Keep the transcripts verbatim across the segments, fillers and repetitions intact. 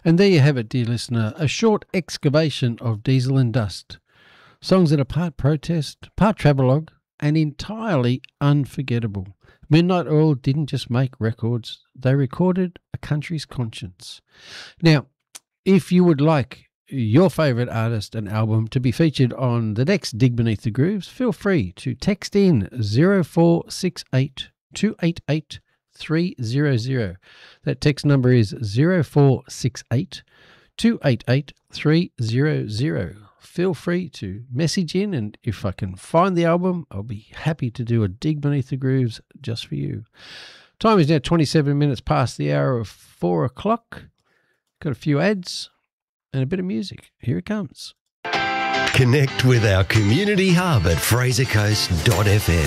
And there you have it, dear listener, a short excavation of Diesel and Dust. Songs that are part protest, part travelogue, and entirely unforgettable. Midnight Oil didn't just make records, they recorded a country's conscience. Now, if you would like your favourite artist and album to be featured on the next Dig Beneath the Grooves, feel free to text in zero four six eight, two eight eight, three zero zero. That text number is zero four six eight, two eight eight, three zero zero. Feel free to message in, and if I can find the album, I'll be happy to do a Dig Beneath the Grooves just for you. Time is now twenty-seven minutes past the hour of four o'clock. Got a few ads and a bit of music. Here it comes. Connect with our community hub at fraser coast dot f m.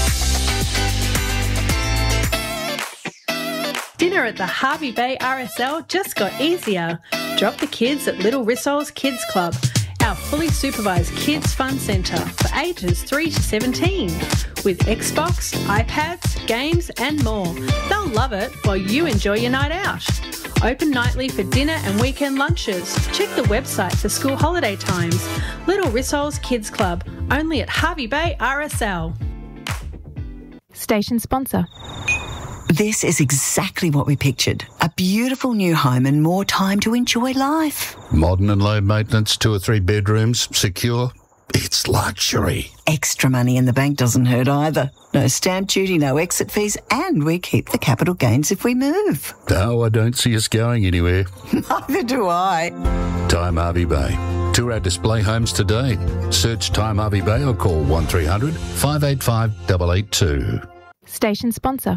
Dinner at the Hervey Bay R S L just got easier. Drop the kids at Little Rissol's Kids Club, our fully supervised kids fun centre for ages three to seventeen. With Xbox, iPads, games and more. They'll love it while you enjoy your night out. Open nightly for dinner and weekend lunches. Check the website for school holiday times. Little Rissol's Kids Club, only at Hervey Bay R S L. Station sponsor. This is exactly what we pictured. A beautiful new home and more time to enjoy life. Modern and low maintenance, two or three bedrooms, secure. It's luxury. Extra money in the bank doesn't hurt either. No stamp duty, no exit fees, and we keep the capital gains if we move. No, I don't see us going anywhere. Neither do I. Time Hervey Bay. Tour our display homes today. Search Time Hervey Bay or call one three hundred, five eight five, eight eight two. Station sponsor.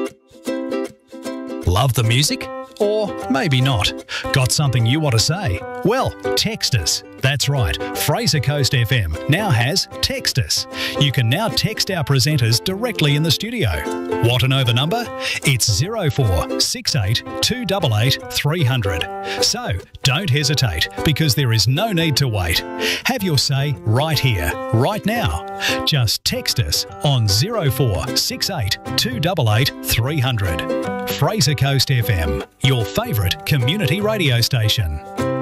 Love the music? Or maybe not. Got something you want to say? Well, text us. That's right, Fraser Coast F M now has Text Us. You can now text our presenters directly in the studio. Want to know the number? It's zero four six eight, two eight eight, three hundred. So, don't hesitate, because there is no need to wait. Have your say right here, right now. Just text us on zero four six eight, two eight eight, three hundred. Fraser Coast F M, your favourite community radio station.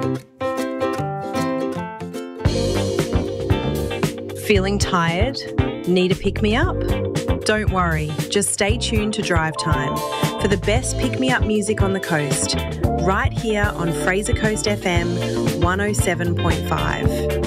Feeling tired? Need a pick-me-up? Don't worry, just stay tuned to Drive Time for the best pick-me-up music on the coast, right here on Fraser Coast F M one oh seven point five.